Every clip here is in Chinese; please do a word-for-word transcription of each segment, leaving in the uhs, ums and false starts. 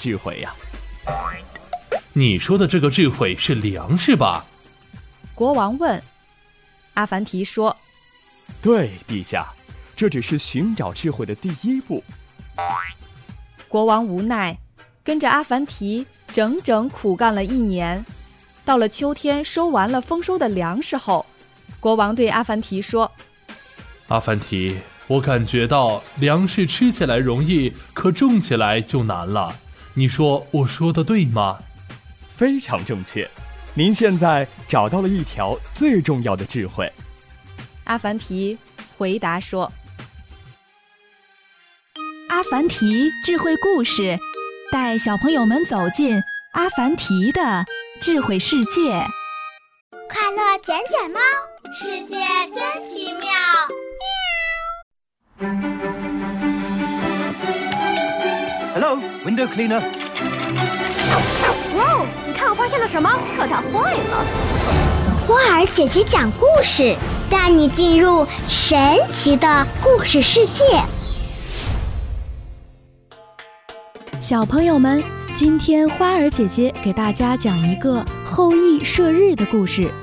智慧呀。 你说的这个智慧是粮食吧？ 国王问。阿凡提说： 对，陛下，这只是寻找智慧的第一步。 国王无奈，跟着阿凡提整整苦干了一年。到了秋天，收完了丰收的粮食后，国王对阿凡提说： 阿凡提，我感觉到粮食吃起来容易，可种起来就难了。你说我说的对吗？ 非常正确，您现在找到了一条最重要的智慧。 阿凡提回答说。 阿凡提智慧故事，带小朋友们走进阿凡提的智慧世界。 快乐捡捡猫，世界真奇妙。 Hello, window cleaner. 哇哦，你看我发现了什么？可它坏了。 花儿姐姐讲故事，带你进入神奇的故事世界。 小朋友们，今天花儿姐姐给大家讲一个后羿射日的故事。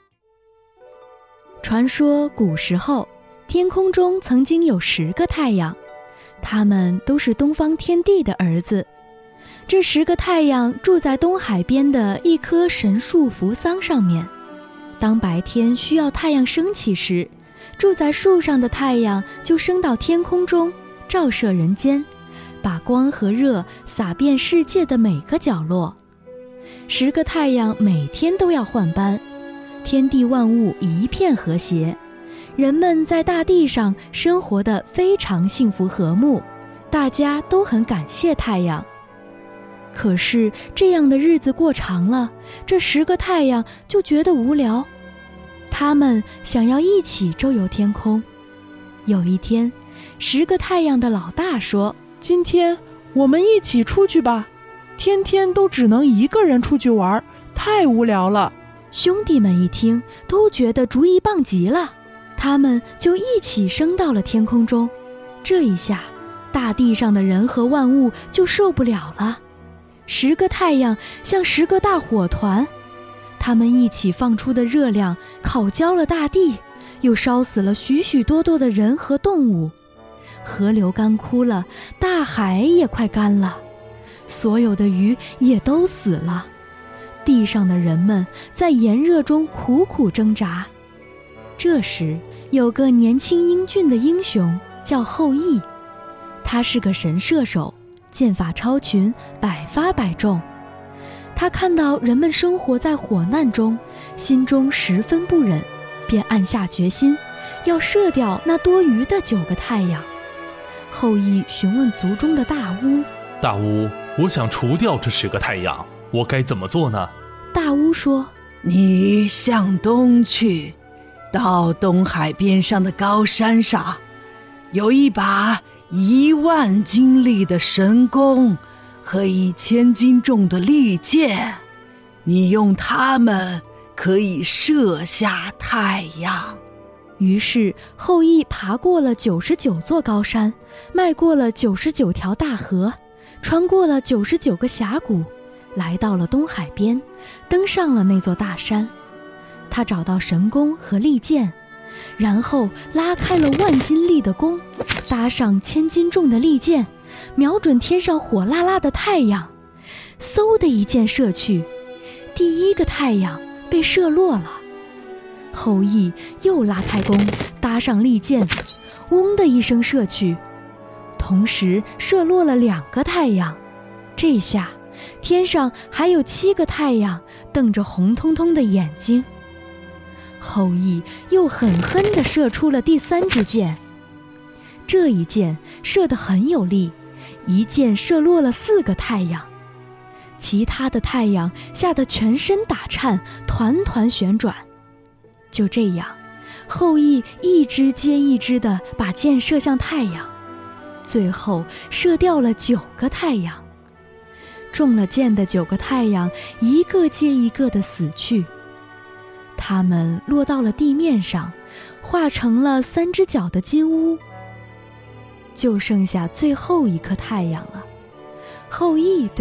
传说古时候，天空中曾经有十个太阳，他们都是东方天帝的儿子。这十个太阳住在东海边的一棵神树扶桑上面。当白天需要太阳升起时，住在树上的太阳就升到天空中，照射人间，把光和热洒遍世界的每个角落。十个太阳每天都要换班，天地万物一片和谐，人们在大地上生活得非常幸福和睦，大家都很感谢太阳。可是这样的日子过长了，这十个太阳就觉得无聊，他们想要一起周游天空。有一天，十个太阳的老大说： 今天我们一起出去吧，天天都只能一个人出去玩，太无聊了。 兄弟们一听，都觉得主意棒极了，他们就一起升到了天空中。这一下，大地上的人和万物就受不了了。十个太阳像十个大火团，他们一起放出的热量烤焦了大地，又烧死了许许多多的人和动物。河流干枯了，大海也快干了，所有的鱼也都死了。地上的人们在炎热中苦苦挣扎。这时，有个年轻英俊的英雄叫后羿，他是个神射手，剑法超群，百发百中。他看到人们生活在火难中，心中十分不忍，便暗下决心，要射掉那多余的九个太阳。后羿询问族中的大巫： 大巫，我想除掉这十个太阳，我该怎么做呢？ 大巫说： 你向东去，到东海边上的高山上，有一把一万斤力的神弓和一千斤重的利箭，你用它们可以射下太阳。 于是后羿爬过了九十九座高山，迈过了九十九条大河，穿过了九十九个峡谷，来到了东海边，登上了那座大山。他找到神弓和利箭，然后拉开了万斤力的弓，搭上千斤重的利箭，瞄准天上火辣辣的太阳，嗖的一箭射去，第一个太阳被射落了。后羿又拉开弓，搭上利箭，嗡的一声射去，同时射落了两个太阳。这下天上还有七个太阳瞪着红彤彤的眼睛。后羿又狠狠地射出了第三支箭，这一箭射得很有力，一箭射落了四个太阳。其他的太阳吓得全身打颤，团团旋转。就这样，后羿一支接一支地把箭射向太阳，最后射掉了九个太阳。中了箭的九个太阳一个接一个地死去，它们落到了地面上，化成了三只脚的金乌。就剩下最后一颗太阳了。后羿对